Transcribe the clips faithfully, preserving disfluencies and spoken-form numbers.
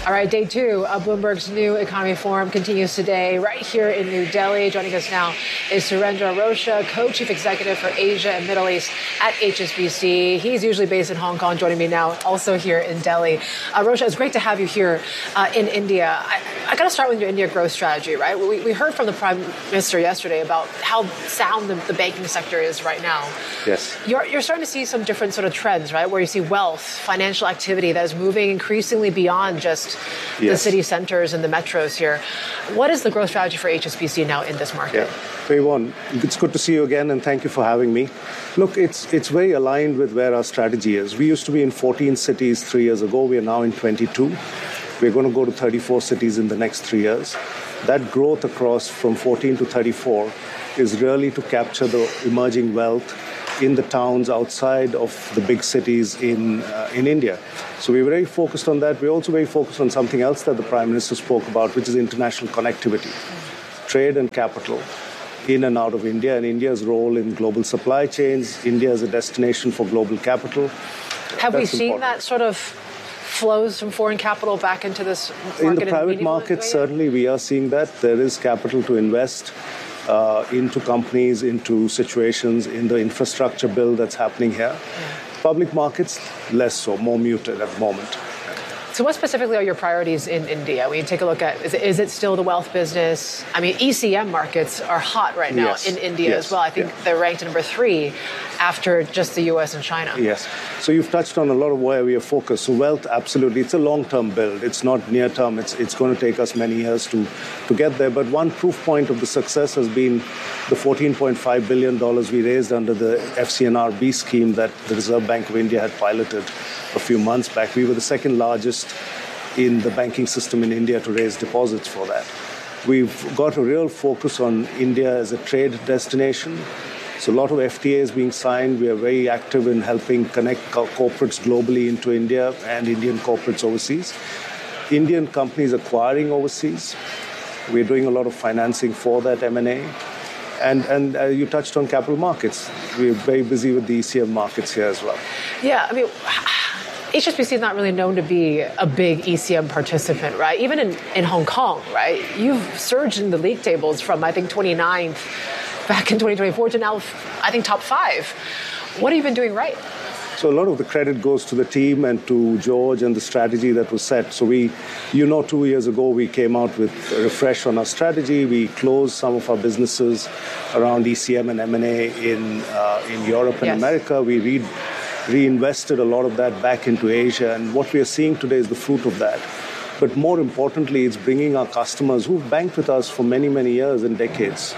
All right, day two of Bloomberg's New Economy Forum continues today right here in New Delhi. Joining us now is Surendra Rocha, Co-Chief Executive for Asia and Middle East at H S B C. He's usually based in Hong Kong, joining me now also here in Delhi. Uh, Rocha, it's great to have you here uh, in India. I, I got to start with your India growth strategy, right? We, we heard from the Prime Minister yesterday about how sound the, the banking sector is right now. Yes. You're, you're starting to see some different sort of trends, right, where you see wealth, financial activity that is moving increasingly beyond just yes. the city centers and the metros here. What is the growth strategy for H S B C now in this market? Yeah. Paywan, it's good to see you again, and thank you for having me. Look, it's it's very aligned with where our strategy is. We used to be in fourteen cities three years ago. We are now in twenty-two. We're going to go to thirty-four cities in the next three years. That growth across from fourteen to thirty-four is really to capture the emerging wealth in the towns outside of the big cities in uh, in India. So we're very focused on that. We're also very focused on something else that the Prime Minister spoke about, which is international connectivity, trade and capital in and out of India, and India's role in global supply chains, India as a destination for global capital. Have That's we seen important. that sort of flows from foreign capital back into this market? In the private market, certainly we are seeing that. There is capital to invest Uh, into companies, into situations, in the infrastructure bill that's happening here. Yeah. Public markets, less so, more muted at the moment. So what specifically are your priorities in India? When you take a look at, is it, is it still the wealth business? I mean, E C M markets are hot right now yes. in India yes. as well. I think yeah. they're ranked number three after just the U S and China. Yes. So you've touched on a lot of where we are focused. So wealth, absolutely. It's a long-term build. It's not near-term. It's it's going to take us many years to, to get there. But one proof point of the success has been the fourteen point five billion dollars we raised under the F C N R B scheme that the Reserve Bank of India had piloted a few months back. We were the second largest in the banking system in India to raise deposits for that. We've got a real focus on India as a trade destination. So a lot of F T As being signed. We are very active in helping connect corporates globally into India and Indian corporates overseas. Indian companies acquiring overseas. We're doing a lot of financing for that M and A. And, and uh, you touched on capital markets. We're very busy with the E C M markets here as well. Yeah, I mean, H S B C is not really known to be a big E C M participant, right? Even in, in Hong Kong, right? You've surged in the league tables from, I think, twenty-ninth back in twenty twenty-four to now, I think, top five. What have you been doing right? So a lot of the credit goes to the team and to George and the strategy that was set. So we, you know, two years ago, we came out with a refresh on our strategy. We closed some of our businesses around E C M and M and A in, uh, in Europe and yes. America. We re- reinvested a lot of that back into Asia. And what we are seeing today is the fruit of that. But more importantly, it's bringing our customers who've banked with us for many, many years and decades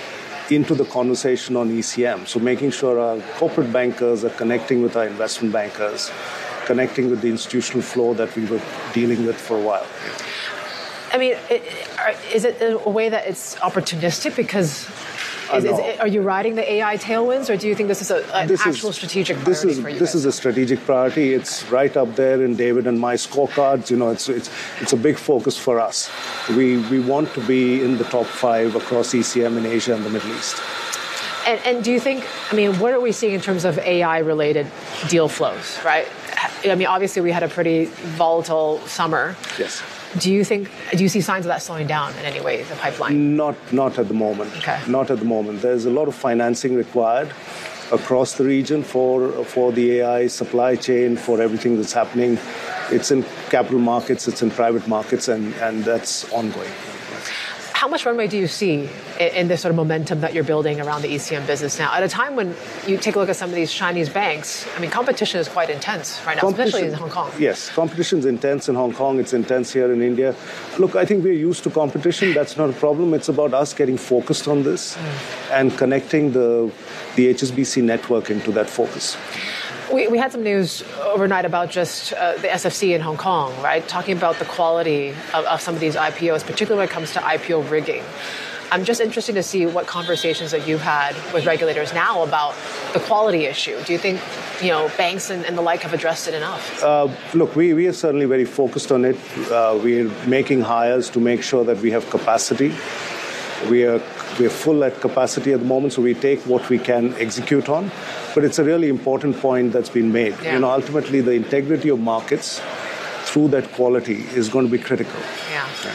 into the conversation on E C M. So making sure our corporate bankers are connecting with our investment bankers, connecting with the institutional flow that we were dealing with for a while. I mean, is it a way that it's opportunistic? Because is, is it, are you riding the A I tailwinds, or do you think this is a, an this actual is, strategic priority this is, for you This guys? is a strategic priority. It's right up there in David and my scorecards. You know, it's it's it's a big focus for us. We we want to be in the top five across E C M in Asia and the Middle East. And, and do you think, I mean, what are we seeing in terms of A I-related deal flows, right? I mean, obviously we had a pretty volatile summer. Yes. Do you think, do you see signs of that slowing down in any way, the pipeline? Not, not at the moment. Okay. Not at the moment. There's a lot of financing required across the region for for the A I supply chain, for everything that's happening. It's in capital markets, it's in private markets, and, and that's ongoing. How much runway do you see in, in this sort of momentum that you're building around the E C M business now? At a time when you take a look at some of these Chinese banks, I mean, competition is quite intense right now, especially in Hong Kong. Yes, competition is intense in Hong Kong. It's intense here in India. Look, I think we're used to competition. That's not a problem. It's about us getting focused on this mm. and connecting the the H S B C network into that focus. We, we had some news overnight about just uh, the S F C in Hong Kong, right? Talking about the quality of, of some of these I P Os, particularly when it comes to I P O rigging. I'm just interested to see what conversations that you've had with regulators now about the quality issue. Do you think, you know, banks and, and the like have addressed it enough? Uh, look, we, we are certainly very focused on it. Uh, we're making hires to make sure that we have capacity. We are we're full at capacity at the moment, so we take what we can execute on. But it's a really important point that's been made. Yeah. You know, ultimately, the integrity of markets through that quality is going to be critical. Yeah. yeah.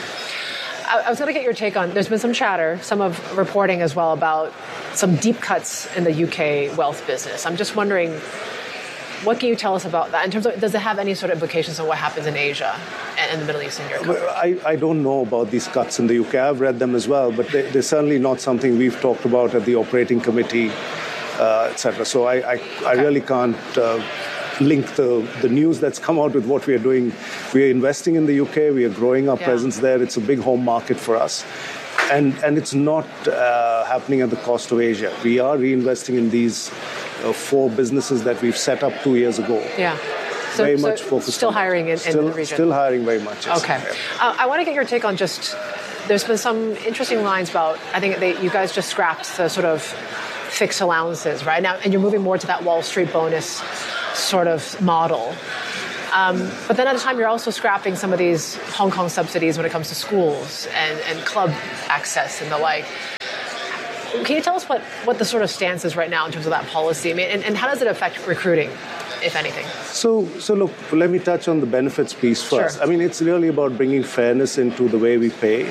I was going to get your take on, there's been some chatter, some of reporting as well about some deep cuts in the U K wealth business. I'm just wondering, what can you tell us about that? In terms of, does it have any sort of implications on what happens in Asia and in the Middle East in your coverage? I, I don't know about these cuts in the U K. I've read them as well, but they, they're certainly not something we've talked about at the operating committee, uh, et cetera. So I, I, I really can't uh, link the, the news that's come out with what we are doing. We are investing in the U K. We are growing our yeah. presence there. It's a big home market for us. And, and it's not uh, happening at the cost of Asia. We are reinvesting in these uh, four businesses that we've set up two years ago. Yeah. So, very so much focused still on hiring in, still, in the region. Still hiring very much. Yes. Okay. Uh, I want to get your take on just, there's been some interesting lines about, I think they, you guys just scrapped the sort of fixed allowances, right? Now, and you're moving more to that Wall Street bonus sort of model. Um, but then at the time, you're also scrapping some of these Hong Kong subsidies when it comes to schools and, and club access and the like. Can you tell us what, what the sort of stance is right now in terms of that policy? I mean, and, and how does it affect recruiting, if anything? So, so look, let me touch on the benefits piece first. Sure. I mean, it's really about bringing fairness into the way we pay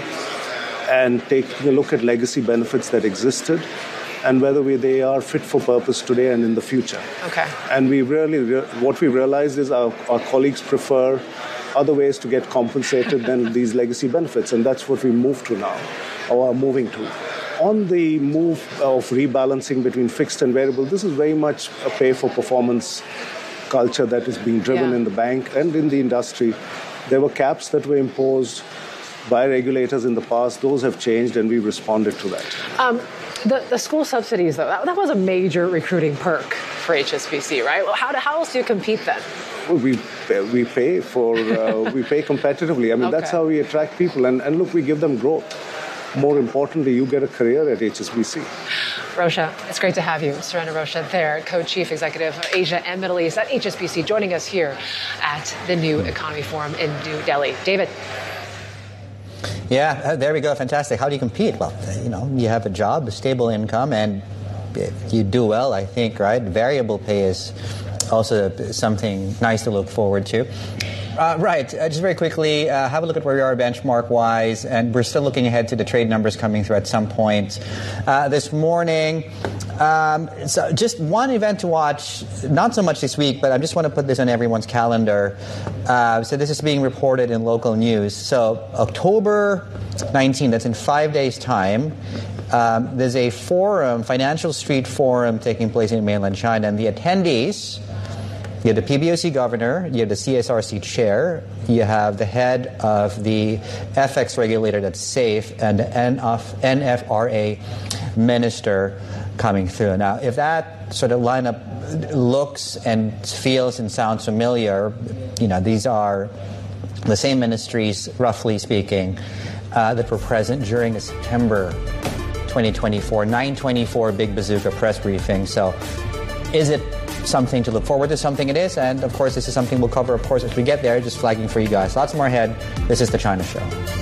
and taking a look at legacy benefits that existed and whether we, they are fit for purpose today and in the future. Okay. And we really, re- what we realized is our, our colleagues prefer other ways to get compensated than these legacy benefits, and that's what we moved to now, or are moving to. On the move of rebalancing between fixed and variable, this is very much a pay-for-performance culture that is being driven yeah. in the bank and in the industry. There were caps that were imposed by regulators in the past. Those have changed, and we responded to that. Um, The, the school subsidies, though, that, that was a major recruiting perk for H S B C, right? Well, how, do, how else do you compete then? Well, we we pay for uh, we pay competitively. I mean, okay. that's how we attract people, and, and look, we give them growth. More importantly, you get a career at H S B C. Rosha, it's great to have you. Surendra Rosha there, Co-Chief Executive of Asia and Middle East at H S B C, joining us here at the New Economy Forum in New Delhi. David. Yeah, there we go. Fantastic. How do you compete? Well, you know, you have a job, a stable income, and if you do well, I think, right? Variable pay is also something nice to look forward to. Uh, right. Uh, just very quickly, uh, have a look at where we are benchmark-wise, and we're still looking ahead to the trade numbers coming through at some point uh, this morning. Um, so just one event to watch, not so much this week, but I just want to put this on everyone's calendar. Uh, so this is being reported in local news. So October nineteenth, that's in five days' time, um, there's a forum, Financial Street Forum, taking place in mainland China, and the attendees, you have the P B O C governor, you have the C S R C chair, you have the head of the F X regulator, that's SAFE, and the N F R A minister coming through. Now, if that sort of lineup looks and feels and sounds familiar, you know, these are the same ministries, roughly speaking, uh, that were present during the September twenty twenty-four, nine twenty-four Big Bazooka press briefing. So is it something to look forward to? Something it is, and of course this is something we'll cover, of course, as we get there, just flagging for you guys. Lots more ahead. This is The China Show.